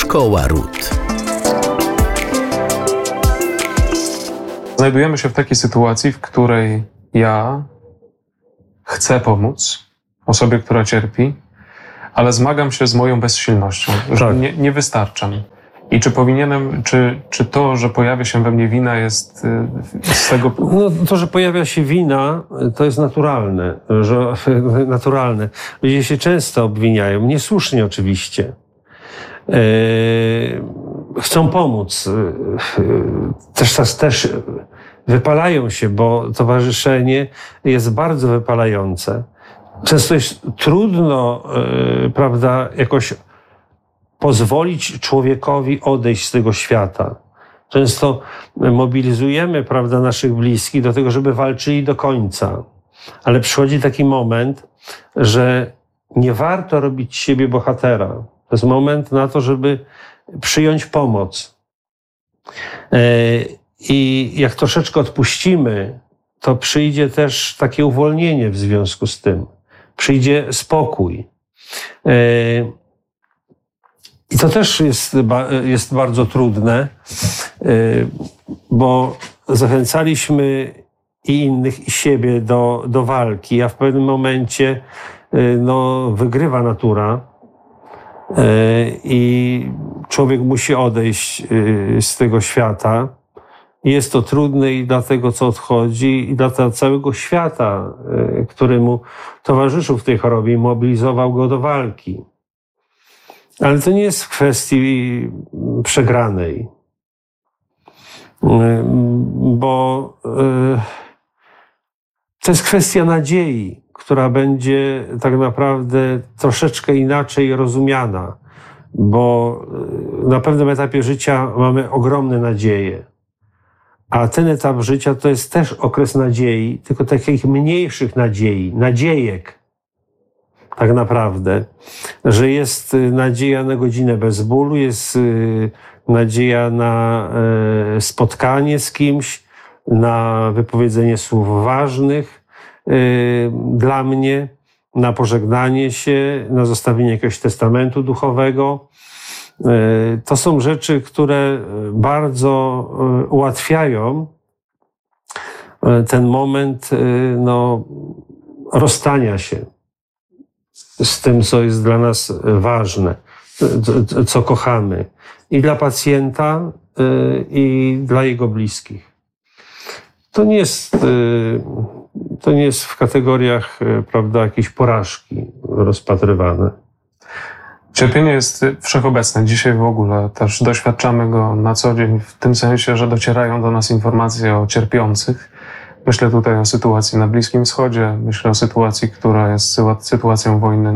Szkoła Ród. Znajdujemy się w takiej sytuacji, w której ja chcę pomóc osobie, która cierpi, ale zmagam się z moją bezsilnością, że nie wystarczam. I czy powinienem, czy to, że pojawia się we mnie wina, jest z tego... No, to, że pojawia się wina, to jest naturalne. Naturalne. Ludzie się często obwiniają, niesłusznie oczywiście. Chcą pomóc. Też wypalają się, bo towarzyszenie jest bardzo wypalające. Często jest trudno, prawda, jakoś pozwolić człowiekowi odejść z tego świata. Często mobilizujemy, prawda, naszych bliskich do tego, żeby walczyli do końca. Ale przychodzi taki moment, że nie warto robić z siebie bohatera. To jest moment na to, żeby przyjąć pomoc. I jak troszeczkę odpuścimy, to przyjdzie też takie uwolnienie w związku z tym. Przyjdzie spokój. I to też jest bardzo trudne, bo zachęcaliśmy i innych, i siebie do walki, a w pewnym momencie wygrywa natura i człowiek musi odejść z tego świata. Jest to trudne i dla tego, co odchodzi, i dla całego świata, który mu towarzyszył w tej chorobie i mobilizował go do walki. Ale to nie jest w kwestii przegranej, bo to jest kwestia nadziei, która będzie tak naprawdę troszeczkę inaczej rozumiana, bo na pewnym etapie życia mamy ogromne nadzieje, a ten etap życia to jest też okres nadziei, tylko takich mniejszych nadziejek. Tak naprawdę, że jest nadzieja na godzinę bez bólu, jest nadzieja na spotkanie z kimś, na wypowiedzenie słów ważnych dla mnie, na pożegnanie się, na zostawienie jakiegoś testamentu duchowego. To są rzeczy, które bardzo ułatwiają ten moment rozstania się z tym, co jest dla nas ważne, co kochamy. I dla pacjenta, i dla jego bliskich. To nie jest w kategoriach, prawda, jakiejś porażki rozpatrywane. Cierpienie jest wszechobecne. Dzisiaj w ogóle też doświadczamy go na co dzień, w tym sensie, że docierają do nas informacje o cierpiących. Myślę tutaj o sytuacji na Bliskim Wschodzie, myślę o sytuacji, która jest sytuacją wojny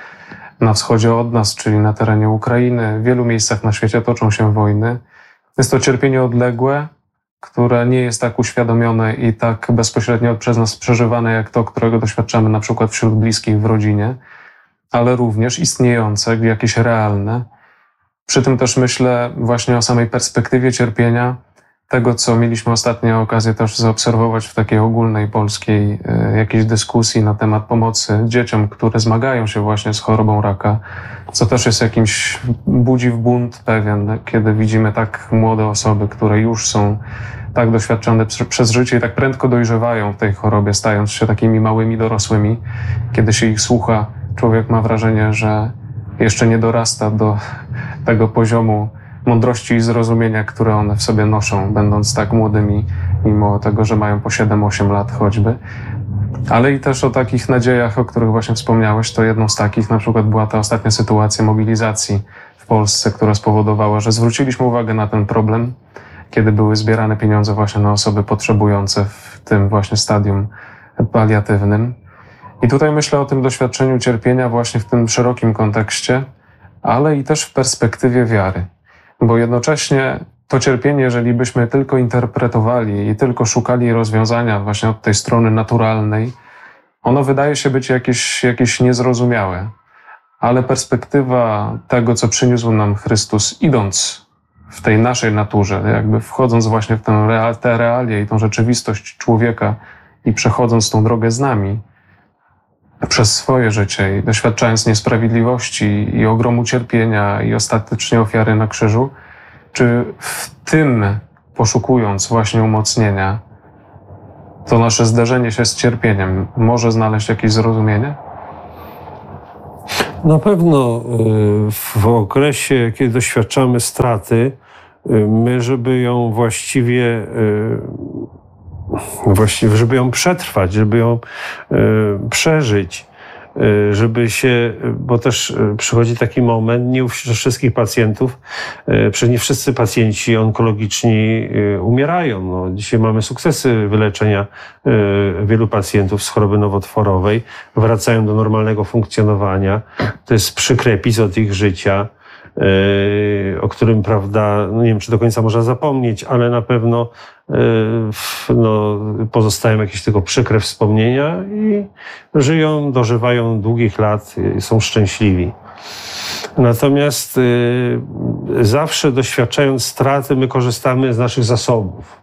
na wschodzie od nas, czyli na terenie Ukrainy. W wielu miejscach na świecie toczą się wojny. Jest to cierpienie odległe, które nie jest tak uświadomione i tak bezpośrednio przez nas przeżywane, jak to, którego doświadczamy na przykład wśród bliskich w rodzinie, ale również istniejące, jakieś realne. Przy tym też myślę właśnie o samej perspektywie cierpienia, tego, co mieliśmy ostatnio okazję też zaobserwować w takiej ogólnej polskiej jakiejś dyskusji na temat pomocy dzieciom, które zmagają się właśnie z chorobą raka, co też jest budzi w bunt pewien, kiedy widzimy tak młode osoby, które już są tak doświadczone przez życie i tak prędko dojrzewają w tej chorobie, stając się takimi małymi dorosłymi. Kiedy się ich słucha, człowiek ma wrażenie, że jeszcze nie dorasta do tego poziomu mądrości i zrozumienia, które one w sobie noszą, będąc tak młodymi, mimo tego, że mają po 7-8 lat choćby. Ale i też o takich nadziejach, o których właśnie wspomniałeś, to jedną z takich na przykład była ta ostatnia sytuacja mobilizacji w Polsce, która spowodowała, że zwróciliśmy uwagę na ten problem, kiedy były zbierane pieniądze właśnie na osoby potrzebujące w tym właśnie stadium paliatywnym. I tutaj myślę o tym doświadczeniu cierpienia właśnie w tym szerokim kontekście, ale i też w perspektywie wiary. Bo jednocześnie to cierpienie, jeżeli byśmy tylko interpretowali i tylko szukali rozwiązania właśnie od tej strony naturalnej, ono wydaje się być jakieś niezrozumiałe. Ale perspektywa tego, co przyniósł nam Chrystus, idąc w tej naszej naturze, jakby wchodząc właśnie w te realie i tą rzeczywistość człowieka i przechodząc tą drogę z nami, przez swoje życie i doświadczając niesprawiedliwości i ogromu cierpienia i ostatecznie ofiary na krzyżu, czy w tym, poszukując właśnie umocnienia, to nasze zderzenie się z cierpieniem może znaleźć jakieś zrozumienie? Na pewno w okresie, kiedy doświadczamy straty, my, żeby ją żeby ją przetrwać, żeby ją przeżyć, żeby się, bo też przychodzi taki moment, nie u wszystkich pacjentów, przecież nie wszyscy pacjenci onkologiczni umierają. No, dzisiaj mamy sukcesy wyleczenia wielu pacjentów z choroby nowotworowej, wracają do normalnego funkcjonowania. To jest przykry epizod ich życia, o którym, prawda, no nie wiem, czy do końca można zapomnieć, ale na pewno pozostają jakieś tylko przykre wspomnienia i żyją, dożywają długich lat, są szczęśliwi. Natomiast zawsze doświadczając straty, my korzystamy z naszych zasobów.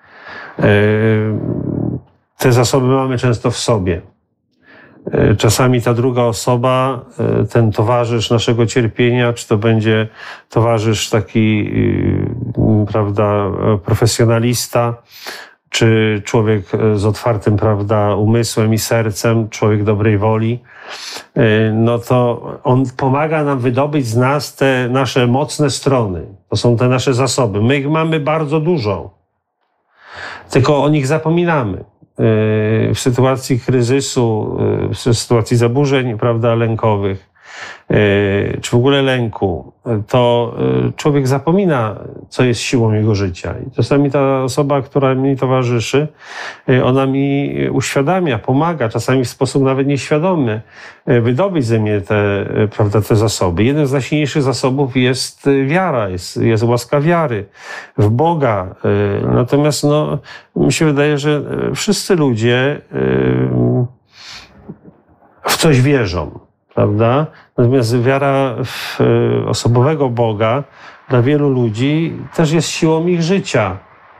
Te zasoby mamy często w sobie. Czasami ta druga osoba, ten towarzysz naszego cierpienia, czy to będzie towarzysz taki, prawda, profesjonalista, czy człowiek z otwartym, prawda, umysłem i sercem, człowiek dobrej woli, no to on pomaga nam wydobyć z nas te nasze mocne strony. To są te nasze zasoby. My ich mamy bardzo dużo, tylko o nich zapominamy. W sytuacji kryzysu, w sytuacji zaburzeń, prawda, lękowych, czy w ogóle lęku, to człowiek zapomina, co jest siłą jego życia. I czasami ta osoba, która mi towarzyszy, ona mi uświadamia, pomaga, czasami w sposób nawet nieświadomy, wydobyć ze mnie te zasoby. Jeden z najsilniejszych zasobów jest wiara, jest łaska wiary w Boga. Natomiast mi się wydaje, że wszyscy ludzie w coś wierzą. Prawda? Natomiast wiara w osobowego Boga dla wielu ludzi też jest siłą ich życia.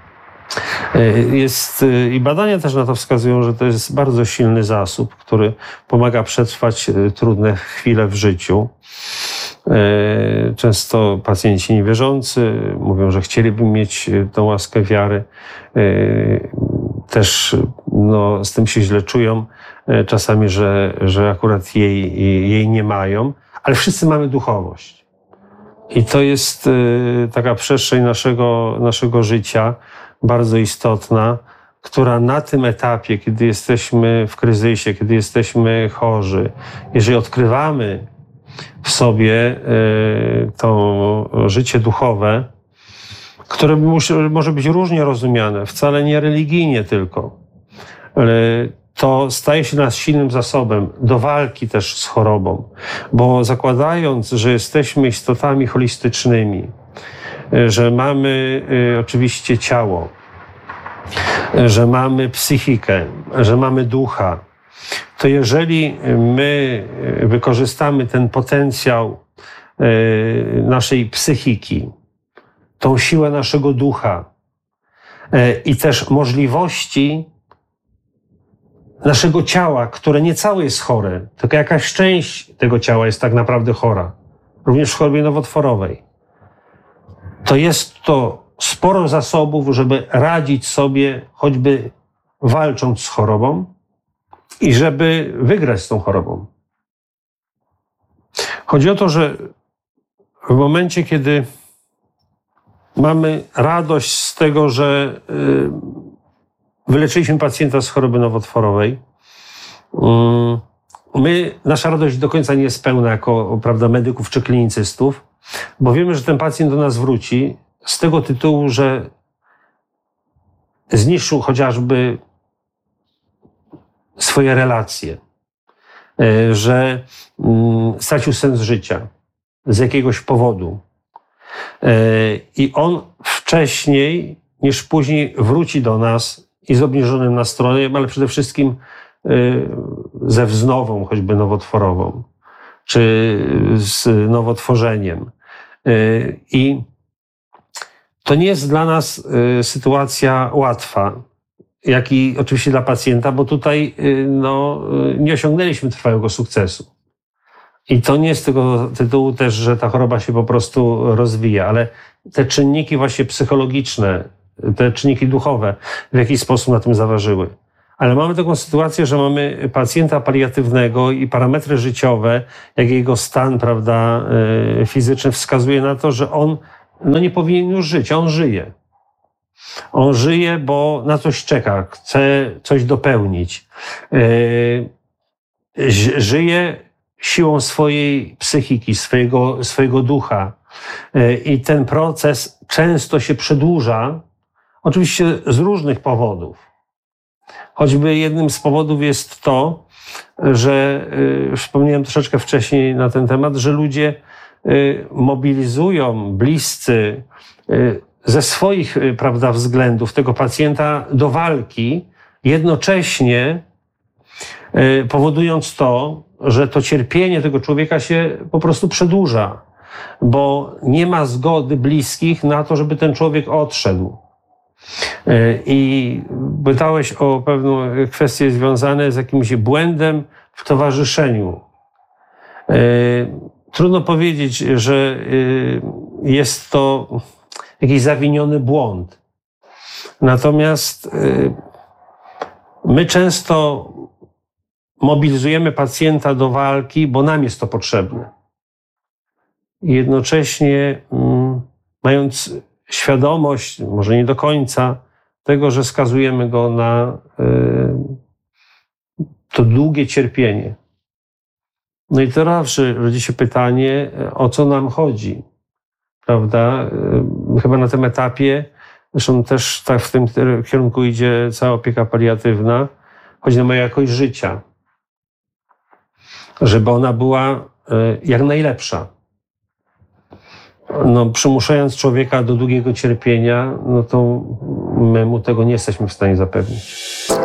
I badania też na to wskazują, że to jest bardzo silny zasób, który pomaga przetrwać trudne chwile w życiu. Często pacjenci niewierzący mówią, że chcieliby mieć tą łaskę wiary. Też z tym się źle czują czasami, że akurat jej nie mają, ale wszyscy mamy duchowość. I to jest taka przestrzeń naszego życia, bardzo istotna, która na tym etapie, kiedy jesteśmy w kryzysie, kiedy jesteśmy chorzy, jeżeli odkrywamy w sobie to życie duchowe, które może być różnie rozumiane, wcale nie religijnie tylko, to staje się nas silnym zasobem do walki też z chorobą, bo zakładając, że jesteśmy istotami holistycznymi, że mamy oczywiście ciało, że mamy psychikę, że mamy ducha, to jeżeli my wykorzystamy ten potencjał naszej psychiki, tą siłę naszego ducha i też możliwości naszego ciała, które nie całe jest chore, tylko jakaś część tego ciała jest tak naprawdę chora, również w chorobie nowotworowej, to jest to sporo zasobów, żeby radzić sobie, choćby walcząc z chorobą i żeby wygrać z tą chorobą. Chodzi o to, że w momencie, kiedy mamy radość z tego, że wyleczyliśmy pacjenta z choroby nowotworowej, nasza radość do końca nie jest pełna jako, prawda, medyków czy klinicystów, bo wiemy, że ten pacjent do nas wróci z tego tytułu, że zniszczył chociażby swoje relacje, że stracił sens życia z jakiegoś powodu. I on wcześniej niż później wróci do nas i z obniżonym nastrojem, ale przede wszystkim ze wznową, choćby nowotworową, czy z nowotworzeniem. I to nie jest dla nas sytuacja łatwa. jak i oczywiście dla pacjenta, bo tutaj nie osiągnęliśmy trwałego sukcesu. I to nie z tego tytułu też, że ta choroba się po prostu rozwija, ale te czynniki właśnie psychologiczne, te czynniki duchowe w jakiś sposób na tym zaważyły. Ale mamy taką sytuację, że mamy pacjenta paliatywnego i parametry życiowe, jak jego stan, prawda, fizyczny wskazuje na to, że on nie powinien już żyć, a on żyje. On żyje, bo na coś czeka, chce coś dopełnić. Żyje siłą swojej psychiki, swojego ducha. I ten proces często się przedłuża, oczywiście z różnych powodów. Choćby jednym z powodów jest to, że wspomniałem troszeczkę wcześniej na ten temat, że ludzie mobilizują bliscy ze swoich, prawda, względów tego pacjenta do walki, jednocześnie powodując to, że to cierpienie tego człowieka się po prostu przedłuża, bo nie ma zgody bliskich na to, żeby ten człowiek odszedł. I pytałeś o pewną kwestię związane z jakimś błędem w towarzyszeniu. Trudno powiedzieć, że jest to jakiś zawiniony błąd. Natomiast my często mobilizujemy pacjenta do walki, bo nam jest to potrzebne. I jednocześnie mając świadomość, może nie do końca, tego, że skazujemy go na to długie cierpienie. No i teraz rodzi się pytanie, o co nam chodzi, prawda? Chyba na tym etapie, zresztą też tak w tym kierunku idzie cała opieka paliatywna, chodzi nam o jakość życia, żeby ona była jak najlepsza. Przymuszając człowieka do długiego cierpienia, to my mu tego nie jesteśmy w stanie zapewnić.